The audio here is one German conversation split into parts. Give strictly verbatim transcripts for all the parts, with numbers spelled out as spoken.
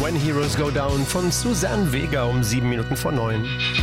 When Heroes Go Down von Suzanne Vega um sieben Minuten vor neun.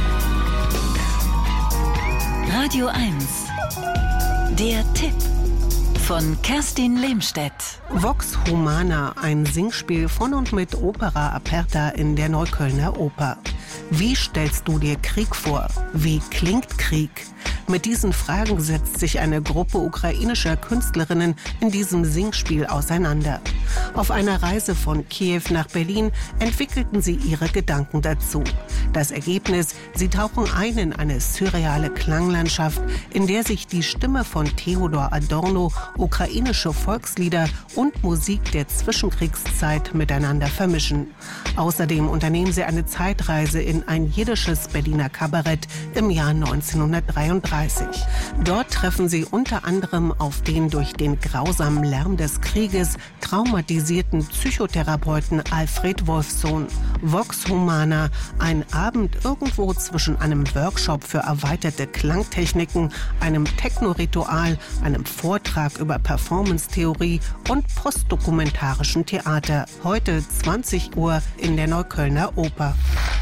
Radio eins. Der Tipp von Kerstin Lehmstedt. Vox Humana, ein Singspiel von und mit Opera Aperta in der Neuköllner Oper. Wie stellst du dir Krieg vor? Wie klingt Krieg? Mit diesen Fragen setzt sich eine Gruppe ukrainischer Künstlerinnen in diesem Singspiel auseinander. Auf einer Reise von Kiew nach Berlin entwickelten sie ihre Gedanken dazu. Das Ergebnis: Sie tauchen ein in eine surreale Klanglandschaft, in der sich die Stimme von Theodor Adorno, ukrainische Volkslieder und Musik der Zwischenkriegszeit miteinander vermischen. Außerdem unternehmen sie eine Zeitreise in ein jiddisches Berliner Kabarett im Jahr neunzehnhundertdreiunddreißig. Dort treffen sie unter anderem auf den durch den grausamen Lärm des Krieges traumatisierten Psychotherapeuten Alfred Wolfsohn. Vox Humana, ein Abend irgendwo zwischen einem Workshop für erweiterte Klangtechniken, einem Techno-Ritual, einem Vortrag über Performance-Theorie und postdokumentarischen Theater. Heute zwanzig Uhr in der Neuköllner Oper.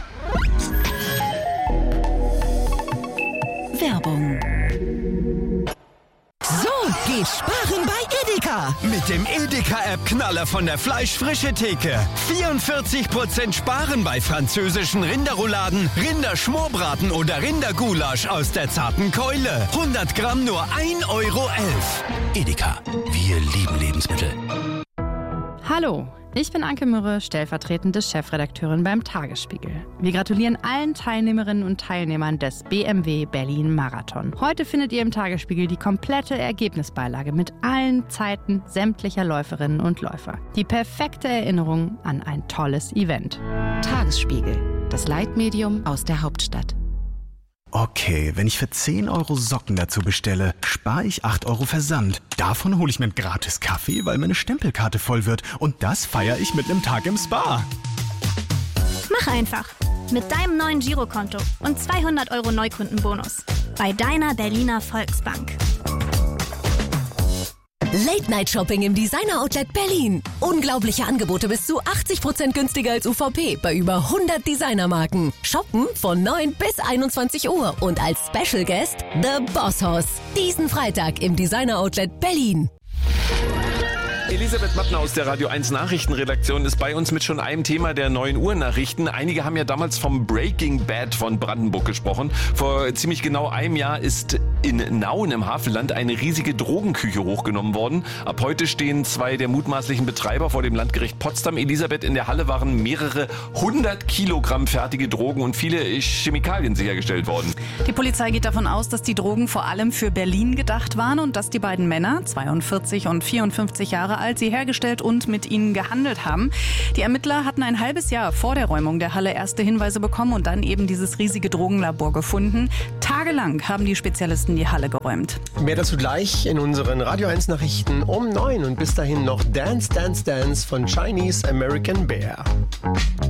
Werbung. So geht sparen bei Edeka. Mit dem Edeka-App-Knaller von der Fleischfrische-Theke. vierundvierzig Prozent sparen bei französischen Rinderrouladen, Rinderschmorbraten oder Rindergulasch aus der zarten Keule. hundert Gramm nur ein Euro elf. Edeka, wir lieben Lebensmittel. Hallo, ich bin Anke Mürre, stellvertretende Chefredakteurin beim Tagesspiegel. Wir gratulieren allen Teilnehmerinnen und Teilnehmern des B M W Berlin Marathon. Heute findet ihr im Tagesspiegel die komplette Ergebnisbeilage mit allen Zeiten sämtlicher Läuferinnen und Läufer. Die perfekte Erinnerung an ein tolles Event. Tagesspiegel, das Leitmedium aus der Hauptstadt. Okay, wenn ich für zehn Euro Socken dazu bestelle, spare ich acht Euro Versand. Davon hole ich mir einen gratis Kaffee, weil meine Stempelkarte voll wird. Und das feiere ich mit einem Tag im Spa. Mach einfach. Mit deinem neuen Girokonto und zweihundert Euro Neukundenbonus. Bei deiner Berliner Volksbank. Late-Night-Shopping im Designer-Outlet Berlin. Unglaubliche Angebote bis zu achtzig Prozent günstiger als U V P bei über hundert Designermarken. Shoppen von neun bis einundzwanzig Uhr und als Special Guest The Boss Hoss. Diesen Freitag im Designer-Outlet Berlin. Elisabeth Mattner aus der Radio eins Nachrichtenredaktion ist bei uns mit schon einem Thema der neun Uhr Nachrichten. Einige haben ja damals vom Breaking Bad von Brandenburg gesprochen. Vor ziemlich genau einem Jahr ist in Nauen im Havelland eine riesige Drogenküche hochgenommen worden. Ab heute stehen zwei der mutmaßlichen Betreiber vor dem Landgericht Potsdam. Elisabeth, in der Halle waren mehrere hundert Kilogramm fertige Drogen und viele Chemikalien sichergestellt worden. Die Polizei geht davon aus, dass die Drogen vor allem für Berlin gedacht waren und dass die beiden Männer, zweiundvierzig und vierundfünfzig Jahre alt, sie hergestellt und mit ihnen gehandelt haben. Die Ermittler hatten ein halbes Jahr vor der Räumung der Halle erste Hinweise bekommen und dann eben dieses riesige Drogenlabor gefunden. Tagelang haben die Spezialisten die Halle geräumt. Mehr dazu gleich in unseren Radio eins Nachrichten um neun und bis dahin noch Dance, Dance, Dance von Chinese American Bear.